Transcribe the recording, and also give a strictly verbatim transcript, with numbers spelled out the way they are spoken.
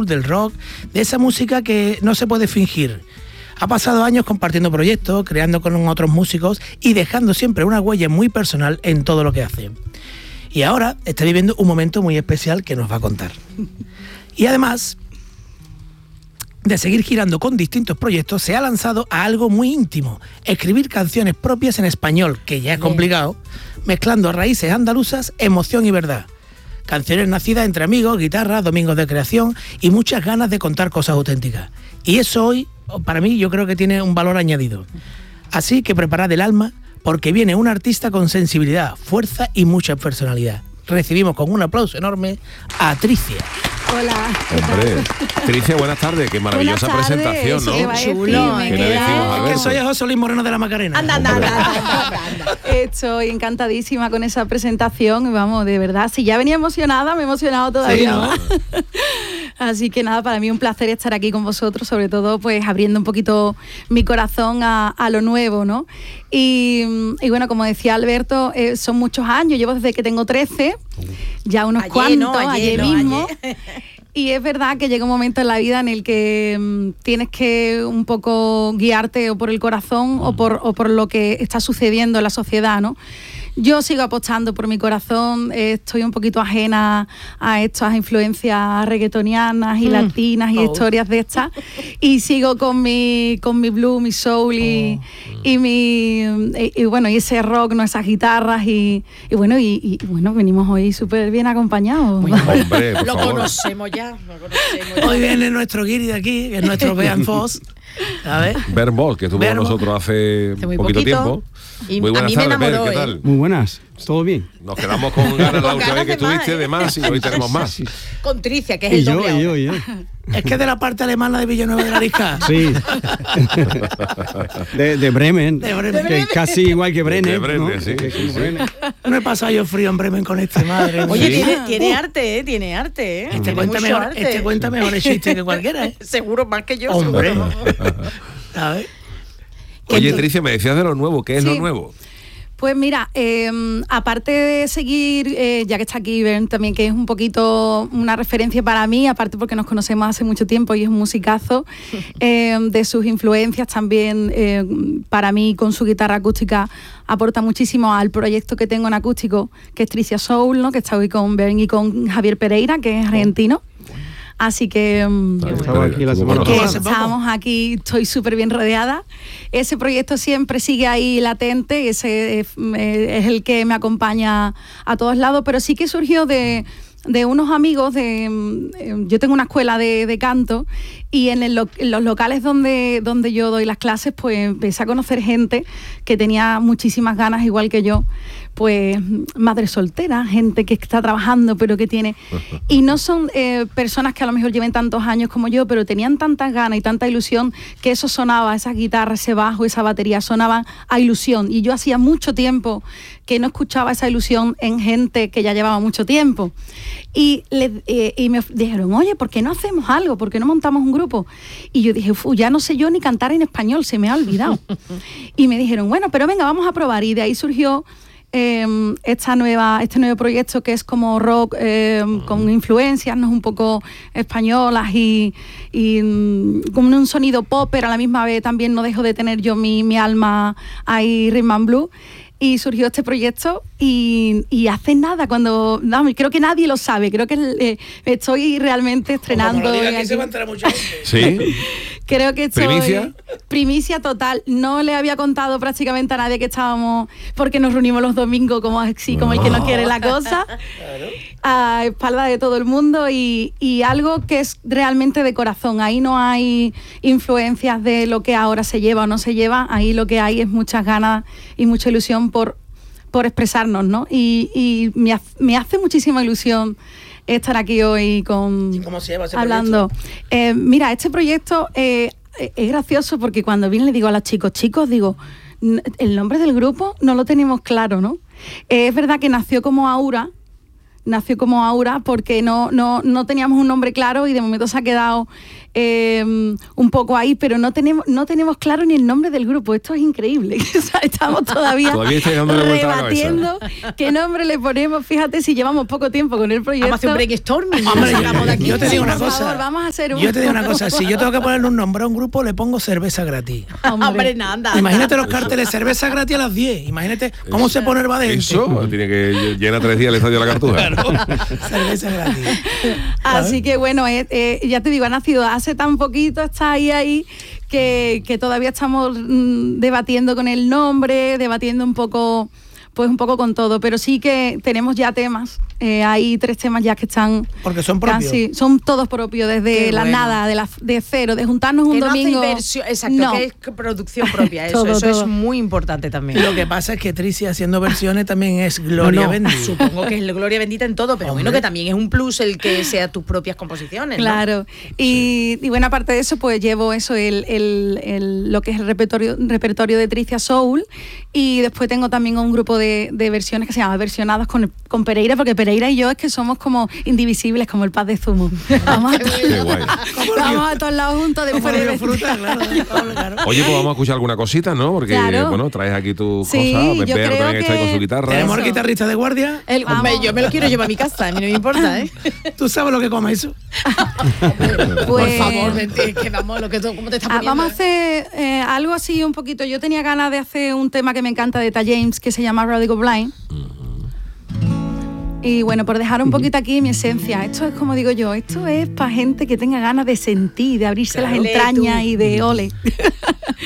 soul, del rock, de esa música que no se puede fingir. Ha pasado años compartiendo proyectos, creando con otros músicos y dejando siempre una huella muy personal en todo lo que hace. Y ahora está viviendo un momento muy especial que nos va a contar. Y además de seguir girando con distintos proyectos, se ha lanzado a algo muy íntimo: escribir canciones propias en español, que ya es complicado, mezclando raíces andaluzas, emoción y verdad. Canciones nacidas entre amigos, guitarras, domingos de creación y muchas ganas de contar cosas auténticas. Y eso hoy, para mí, yo creo que tiene un valor añadido. Así que preparad el alma, porque viene un artista con sensibilidad, fuerza y mucha personalidad. Recibimos con un aplauso enorme a Tricia. Hola. Hombre, Tricia, buenas tardes. Qué maravillosa Buenas tardes, presentación, ¿no? Qué chulo. ¿Qué le decimos a Que soy José Luis Moreno de la Macarena. Anda, anda, anda, anda, anda. Estoy encantadísima con esa presentación. Vamos, de verdad, si ya venía emocionada, me he emocionado todavía Sí, ¿no? más. Así que nada, para mí un placer estar aquí con vosotros, sobre todo pues abriendo un poquito mi corazón a, a lo nuevo, ¿no? Y, y bueno, como decía Alberto, eh, son muchos años, llevo desde que tengo trece, ya unos Ayer, cuantos, no, ayer, ayer no, mismo. ayer. Y es verdad que llega un momento en la vida en el que mmm, tienes que un poco guiarte o por el corazón o por, o por lo que está sucediendo en la sociedad, ¿no? Yo sigo apostando por mi corazón, eh, estoy un poquito ajena a estas influencias reggaetonianas y mm. latinas y oh. historias de estas, y sigo con mi con mi blues, mi soul y, oh. y mi y, y bueno, y ese rock, no, esas guitarras y, y bueno, y, y bueno, venimos hoy súper bien acompañados. Hombre, por lo favor. conocemos ya, lo conocemos ya. Hoy viene nuestro guiri de aquí, que es nuestro Bean Foss. A ver. Bern Boll, que estuvo con nosotros hace, hace muy poquito, poquito tiempo. Y muy buenas a mí me tardes, Bern, enamoró, ¿qué ¿eh? tal? Muy buenas, ¿todo bien? Nos quedamos con ganas la Con última vez ganas que de más, estuviste ¿eh? de más y hoy tenemos más. Sí, Con Tricia, que es Y el yo, doble y yo, ahora. y yo. Es que de la parte alemana de Villanueva de la Risca. Sí. de, de Bremen, De Bremen. que es casi igual que Bremen. De Bremen, ¿no? sí, Que sí, como sí. Bremen. No he pasado yo frío en Bremen con este, madre. Oye, mía. tiene, tiene arte, ¿eh? Tiene arte, ¿eh? Este Tiene cuenta, mucho mejor, arte. este cuenta mejores chistes que cualquiera, ¿eh? Seguro, más que yo. Hombre. seguro. A ver. Oye, Tricia, me decías de lo nuevo. ¿Qué es Sí. lo nuevo? Pues mira, eh, aparte de seguir, eh, ya que está aquí Bern también, que es un poquito una referencia para mí, aparte porque nos conocemos hace mucho tiempo y es un musicazo, eh, de sus influencias también, eh, para mí con su guitarra acústica aporta muchísimo al proyecto que tengo en acústico, que es Tricia Soul, ¿no? Que está hoy con Bern y con Javier Pereira, que es argentino. Así que, Estaba aquí la semana que pasada. estamos aquí, estoy súper bien rodeada. Ese proyecto siempre sigue ahí latente, ese es, es el que me acompaña a todos lados, pero sí que surgió de, de unos amigos, de yo tengo una escuela de, de canto y en, el, en los locales donde, donde yo doy las clases, pues empecé a conocer gente que tenía muchísimas ganas, igual que yo, pues madre soltera, gente que está trabajando pero que tiene, y no son eh, personas que a lo mejor lleven tantos años como yo, pero tenían tantas ganas y tanta ilusión que eso sonaba, esas guitarras, ese bajo, esa batería sonaban a ilusión, y yo hacía mucho tiempo que no escuchaba esa ilusión en gente que ya llevaba mucho tiempo, y, le, eh, y me dijeron, oye, ¿por qué no hacemos algo? ¿Por qué no montamos un grupo? Y yo dije, ya no sé yo ni cantar en español, se me ha olvidado. Y me dijeron, bueno, pero venga, vamos a probar, y de ahí surgió Eh, esta nueva, este nuevo proyecto que es como rock eh, con influencias, ¿no? Un poco españolas y, y mm, con un sonido pop, pero a la misma vez también no dejo de tener yo mi, mi alma ahí rhythm and blues. Y surgió este proyecto y, y hace nada, cuando no, creo que nadie lo sabe, creo que eh, estoy realmente estrenando. Como lo diga aquí, aquí. se va a enterar mucha gente. Sí. Creo que estoy... ¿Primicia? Primicia total. No le había contado prácticamente a nadie que estábamos, porque nos reunimos los domingos como así, como el que no quiere la cosa, a espalda de todo el mundo, y, y algo que es realmente de corazón. Ahí no hay influencias de lo que ahora se lleva o no se lleva, ahí lo que hay es muchas ganas y mucha ilusión por, por expresarnos, ¿no? Y, y me, hace, me hace muchísima ilusión estar aquí hoy con... ¿Y cómo se llama ese hablando. Eh, mira, este proyecto eh, es gracioso porque cuando viene le digo a los chicos, chicos, digo, el nombre del grupo no lo tenemos claro, ¿no? Eh, es verdad que nació como Aura, nació como Aura porque no, no, no teníamos un nombre claro y de momento se ha quedado eh, un poco ahí, pero no tenemos, no tenemos claro ni el nombre del grupo. Esto es increíble. O sea, estamos todavía, Todavía estáis dándole vuelta a la cabeza. debatiendo qué nombre le ponemos. Fíjate si llevamos poco tiempo con el proyecto. Vamos a hacer un brainstorming. Hombre, Nos sacamos de aquí. yo te digo una Por cosa. favor, vamos a hacer un... Yo te digo una cosa, si yo tengo que ponerle un nombre a un grupo, le pongo cerveza gratis. Hombre, nada, anda. Imagínate los carteles, cerveza gratis a las diez. Imagínate cómo se pone el va de Eso, gente. tiene que llenar tres días el estadio de la Cartuja. Claro, cerveza gratis. Así que bueno, eh, eh, ya te digo, ha nacido hace tan poquito, está ahí, ahí, que, que todavía estamos mm, debatiendo con el nombre, debatiendo un poco, pues un poco con todo, pero sí que tenemos ya temas, eh, hay tres temas ya que están... Porque son propios. Casi, son todos propios, desde Qué la bueno. nada, de, la, de cero, de juntarnos un Que no domingo... hacéis versión, exacto, No. que es producción propia. Eso, Todo, eso todo. es muy importante también. Lo que pasa es que Tricia haciendo versiones también es gloria No, no, bendita. supongo que es gloria bendita en todo, pero Hombre. bueno, que también es un plus el que sea tus propias composiciones, ¿no? Claro, y, y bueno, aparte de eso, pues llevo eso, el, el, el- lo que es el repertorio, repertorio de Tricia Soul, y después tengo también un grupo de, de versiones que se llama Versionados con, con Pereira, porque Pereira y yo es que somos como indivisibles, como el paz de zumo. Vamos a, Qué guay. vamos a todos lados juntos Como después de río fruta, claro, claro. Oye, pues vamos a escuchar alguna cosita, ¿no? Porque, Claro. bueno, traes aquí tus Sí, cosas. yo Bebé creo también está ahí con que- su guitarra. Tenemos el guitarrista de guardia. El, Vamos. hombre, yo me lo quiero llevar a mi casa, a mí no me importa, ¿eh? ¿Tú sabes lo que come eso? pues, Por favor, vente, que vamos, lo que tú, ¿cómo te estás Ah, poniendo? vamos a hacer eh, algo así un poquito. Yo tenía ganas de hacer un tema que me encanta de Ta James, que se llama Radical Blind. Y bueno, por dejar un poquito aquí mi esencia, esto es como digo yo, esto es para gente que tenga ganas de sentir, de abrirse las Claro. entrañas Lee tú. y de ole.